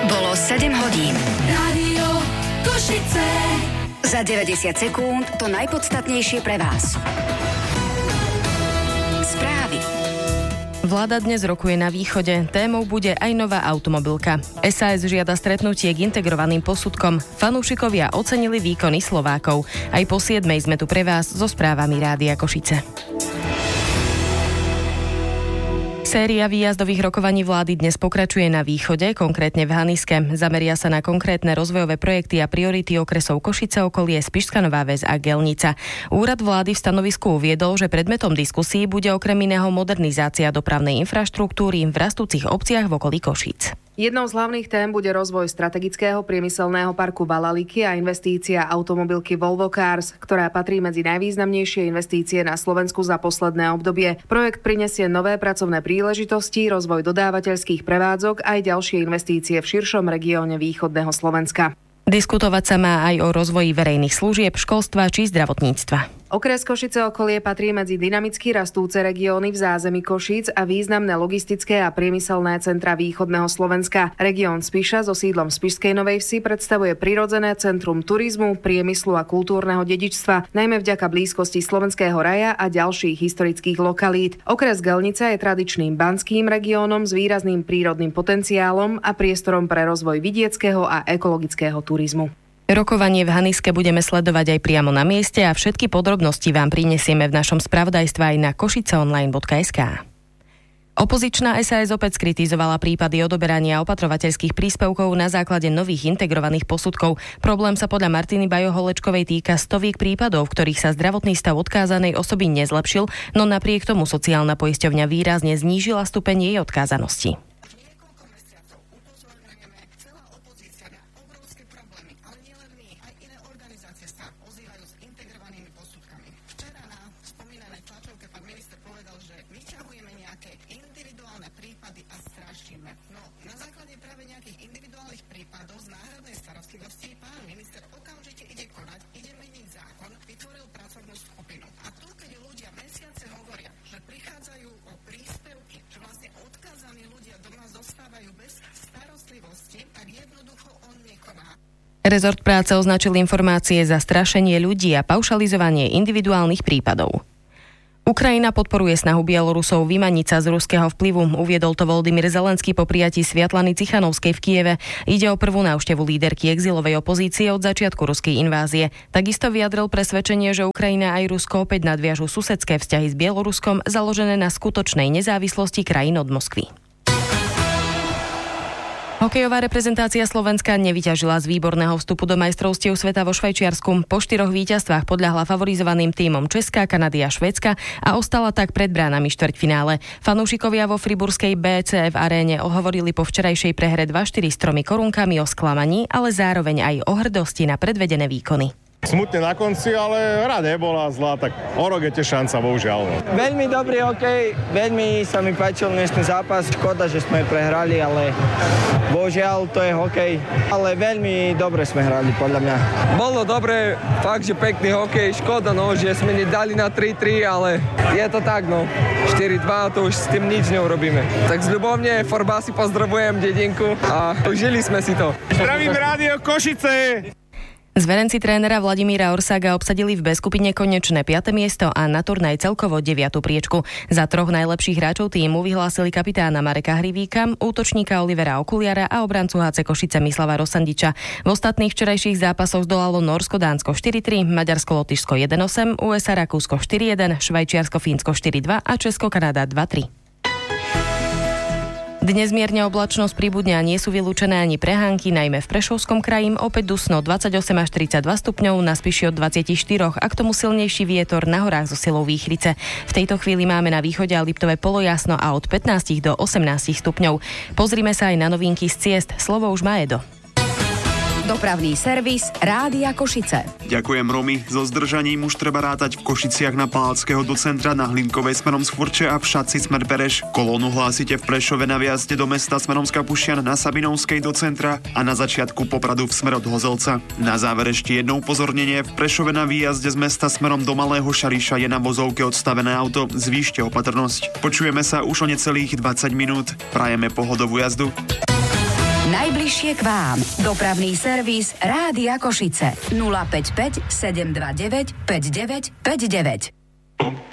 Bolo 7 hodín. Rádio Košice. Za 90 sekúnd to najpodstatnejšie pre vás. Správy. Vláda dnes rokuje na východe. Témou bude aj nová automobilka. SAS žiada stretnutie k integrovaným posudkom. Fanúšikovia ocenili výkony Slovákov. Aj po 7:00 sme tu pre vás so správami Rádia Košice. Séria výjazdových rokovaní vlády dnes pokračuje na východe, konkrétne v Haniske. Zameria sa na konkrétne rozvojové projekty a priority okresov Košice, okolie, Spišská Nová Ves a Gelnica. Úrad vlády v stanovisku uviedol, že predmetom diskusí bude okrem iného modernizácia dopravnej infraštruktúry v rastúcich obciach v okolí Košíc. Jednou z hlavných tém bude rozvoj strategického priemyselného parku Valaliky a investícia automobilky Volvo Cars, ktorá patrí medzi najvýznamnejšie investície na Slovensku za posledné obdobie. Projekt prinesie nové pracovné príležitosti, rozvoj dodávateľských prevádzok aj ďalšie investície v širšom regióne východného Slovenska. Diskutovať sa má aj o rozvoji verejných služieb, školstva či zdravotníctva. Okres Košice okolie patrí medzi dynamicky rastúce regióny v zázemí Košíc a významné logistické a priemyselné centra východného Slovenska. Región Spiša so sídlom v Spišskej Novej Vsi predstavuje prirodzené centrum turizmu, priemyslu a kultúrneho dedičstva, najmä vďaka blízkosti Slovenského raja a ďalších historických lokalít. Okres Gelnica je tradičným banským regiónom s výrazným prírodným potenciálom a priestorom pre rozvoj vidieckého a ekologického turizmu. Rokovanie v Haniske budeme sledovať aj priamo na mieste a všetky podrobnosti vám prinesieme v našom spravodajstve aj na košiceonline.sk. Opozičná SAS opäť skritizovala prípady odoberania opatrovateľských príspevkov na základe nových integrovaných posudkov. Problém sa podľa Martiny Bajo-Holečkovej týka stoviek prípadov, v ktorých sa zdravotný stav odkázanej osoby nezlepšil, no napriek tomu sociálna poisťovňa výrazne znížila stupeň jej odkázanosti. Rezort práce označil informácie za strašenie ľudí a paušalizovanie individuálnych prípadov. Ukrajina podporuje snahu Bielorusov vymaniť sa z ruského vplyvu, uviedol to Volodymyr Zelenský po prijatí Sviatlany Cichanovskej v Kieve. Ide o prvú návštevu líderky exilovej opozície od začiatku ruskej invázie. Takisto vyjadril presvedčenie, že Ukrajina aj Rusko opäť nadviažu susedské vzťahy s Bieloruskom založené na skutočnej nezávislosti krajín od Moskvy. Hokejová reprezentácia Slovenska nevyťažila z výborného vstupu do majstrovstiev sveta vo Švajčiarsku. Po 4 víťazstvách podľahla favorizovaným tímom Česka, Kanady a Švédska a ostala tak pred bránami štvrťfinále. Fanúšikovia vo friburskej BCF aréne hovorili po včerajšej prehre 2-4 s 3 korunkami o sklamaní, ale zároveň aj o hrdosti na predvedené výkony. Smutne na konci, ale hra nebola zlá, tak o rok je šanca, bohužiaľ. Veľmi dobrý hokej, veľmi sa mi páčil dnešný zápas. Škoda, že sme prehrali, ale bohužiaľ to je hokej. Ale veľmi dobre sme hrali, podľa mňa. Bolo dobre, fakt, že pekný hokej. Škoda, že sme nedali na 3-3, ale je to tak, 4-2, to už s tým nič neurobíme. Tak sľubovne, Forbasi pozdravujem dedinku a užili sme si to. Zdravím Rádio Košice! Zverenci trénera Vladimíra Orsága obsadili v B skupine konečné 5. miesto a na turnaj celkovo 9. priečku. Za 3 najlepších hráčov tímu vyhlásili kapitána Mareka Hrivíka, útočníka Olivera Okuliara a obrancu HC Košice Mislava Rosandiča. V ostatných včerajších zápasoch zdolalo Nórsko Dánsko 4-3, Maďarsko Lotyšsko 1-8, USA Rakúsko 4-1, Švajčiarsko Fínsko 4-2 a Česko Kanada 2-3. Dnes mierne oblačnosť pribudne a nie sú vylúčené ani prehánky, najmä v Prešovskom kraji, opäť dusno 28 až 32 stupňov, na Spiši od 24 a k tomu silnejší vietor na horách so silou výchrice. V tejto chvíli máme na východe a Liptove polojasno a od 15 do 18 stupňov. Pozrime sa aj na novinky z ciest. Slovo už má Edo. Dopravný servis Rádia Košice. Ďakujem, Romy. So zdržaním už treba rátať v Košiciach na Palackého do centra, na Hlinkovej smerom z Chvorče a v Šatci smer Pereš. Kolónu hlásite v Prešove na viazde do mesta smerom z Kapušian, na Sabinovskej do centra a na začiatku Popradu v smer od Hozelca. Na záver ešte jedno upozornenie. V Prešove na výjazde z mesta smerom do Malého Šariša je na vozovke odstavené auto. Zvýšte opatrnosť. Počujeme sa už o necelých 20 minút. Prajeme pohodovú jazdu. najbližšie k vám. Dopravný servis Rádia Košice 055 729 5959.